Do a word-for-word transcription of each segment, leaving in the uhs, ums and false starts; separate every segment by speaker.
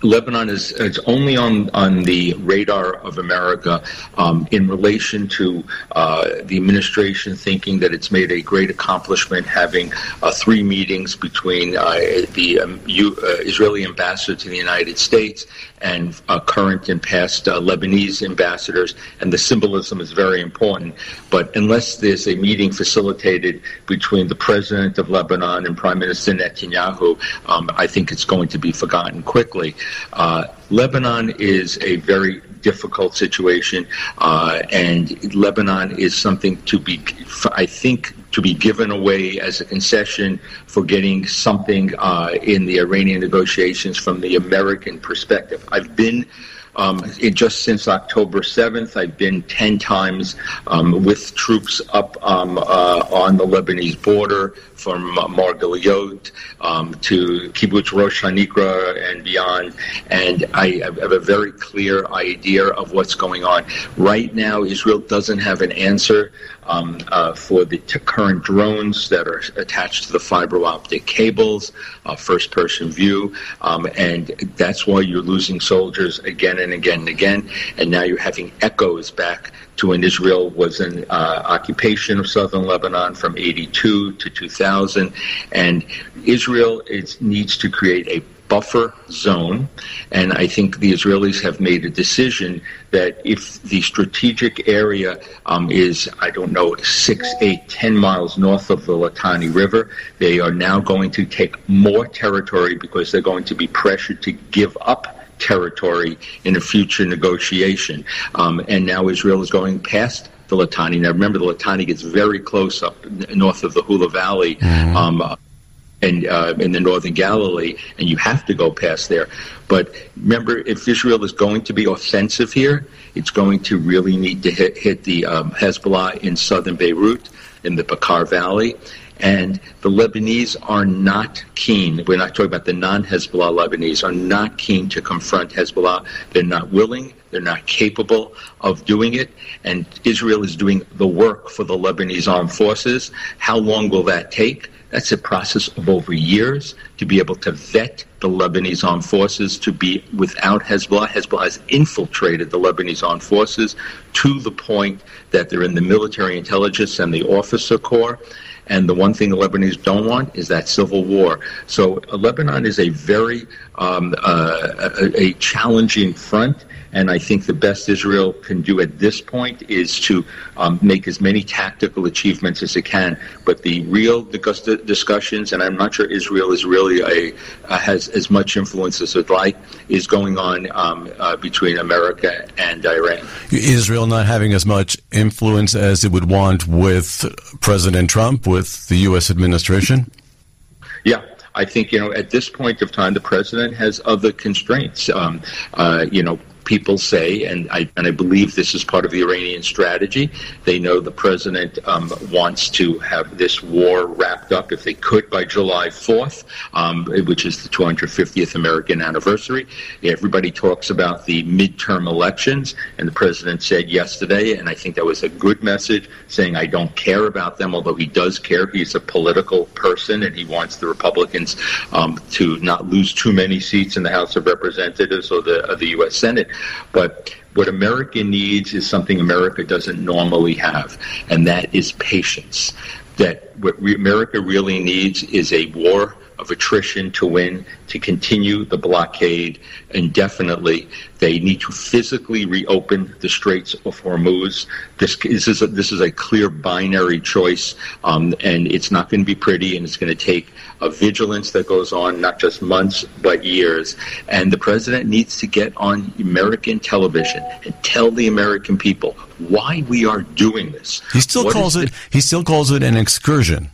Speaker 1: Lebanon is it's only on, on the radar of America um, in relation to uh, the administration thinking that it's made a great accomplishment having uh, three meetings between uh, the um, U, uh, Israeli ambassador to the United States and uh, current and past uh, Lebanese ambassadors, and the symbolism is very important. But unless there's a meeting facilitated between the president of Lebanon and Prime Minister Netanyahu, um, I think it's going to be forgotten quickly. Uh, Lebanon is a very difficult situation, uh, and Lebanon is something to be, I think, to be given away as a concession for getting something uh, in the Iranian negotiations from the American perspective. I've been Um, it, just since October seventh, I've been ten times um, with troops up um, uh, on the Lebanese border from uh, Margaliot um, to Kibbutz Rosh Hanikra and beyond, and I have a very clear idea of what's going on. Right now, Israel doesn't have an answer um, uh, for the t- current drones that are attached to the fiber optic cables, uh, first-person view, um, and that's why you're losing soldiers again and again and again, and now you're having echoes back to when Israel was in uh, occupation of southern Lebanon from eighty-two to two thousand, and Israel is, needs to create a buffer zone, and I think the Israelis have made a decision that if the strategic area um, is, I don't know, six, eight, ten miles north of the Litani River, they are now going to take more territory because they're going to be pressured to give up territory in a future negotiation. Um, and now Israel is going past the Litani. Now, remember, the Litani gets very close up north of the Hula Valley, mm-hmm. um, and uh, in the northern Galilee, and you have to go past there. But remember, if Israel is going to be offensive here, it's going to really need to hit, hit the um, Hezbollah in southern Beirut, in the Beqar Valley. And the Lebanese are not keen, we're not talking about the non-Hezbollah Lebanese, are not keen to confront Hezbollah. They're not willing, they're not capable of doing it, and Israel is doing the work for the Lebanese armed forces. How long will that take? That's a process of over years to be able to vet the Lebanese armed forces to be without Hezbollah. Hezbollah has infiltrated the Lebanese armed forces to the point that they're in the military intelligence and the officer corps. And the one thing the Lebanese don't want is that civil war. So uh, Lebanon is a very um, uh, a, a challenging front. And I think the best Israel can do at this point is to um, make as many tactical achievements as it can. But the real discussions, and I'm not sure Israel is really a uh, has as much influence as it like, is going on um, uh, between America and Iran.
Speaker 2: Israel not having as much influence as it would want with President Trump, with the U S administration?
Speaker 1: Yeah. I think, you know, at this point of time, the president has other constraints. Um, uh, you know, people say, and I, and I believe this is part of the Iranian strategy, they know the president um, wants to have this war wrapped up, if they could, by July fourth, um, which is the two hundred fiftieth American anniversary. Everybody talks about the midterm elections, and the president said yesterday, and I think that was a good message, saying, I don't care about them, although he does care. He's a political person, and he wants the Republicans um, to not lose too many seats in the House of Representatives or the, or the U S Senate. But what America needs is something America doesn't normally have, and that is patience. That what re- America really needs is a war of attrition to win, to continue the blockade indefinitely. They need to physically reopen the Straits of Hormuz. This, this is a, this is a clear binary choice, um, and it's not going to be pretty, and it's going to take a vigilance that goes on not just months but years. And the president needs to get on American television and tell the American people why we are doing this.
Speaker 2: He still what calls it. This? He still calls it an excursion.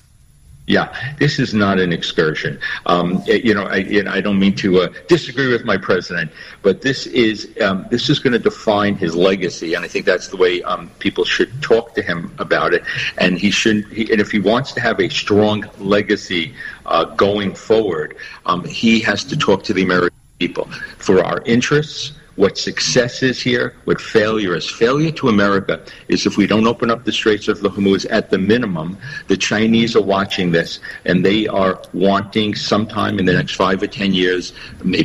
Speaker 1: Yeah, this is not an excursion. Um, you know, I, you know, I don't mean to uh, disagree with my president, but this is um, this is going to define his legacy, and I think that's the way um, people should talk to him about it. And he should, he, and if he wants to have a strong legacy uh, going forward, um, he has to talk to the American people for our interests. What success is here, what failure is. Failure to America is if we don't open up the Straits of the Hormuz at the minimum. The Chinese are watching this, and they are wanting sometime in the next five or ten years, maybe